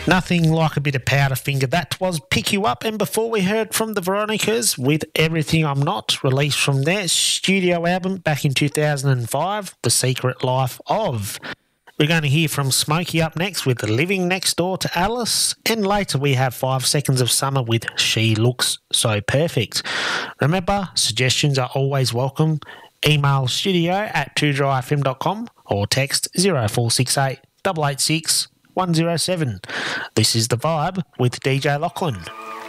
Nothing like a bit of Powderfinger. That was Pick You Up. And before we heard from the Veronicas with Everything I'm Not, released from their studio album back in 2005, The Secret Life of. We're going to hear from Smokey up next with Living Next Door to Alice. And later we have 5 Seconds of Summer with She Looks So Perfect. Remember, suggestions are always welcome. Email studio@2dryfm.com or text 0468 886 107. This is The Vibe with DJ Lachlan.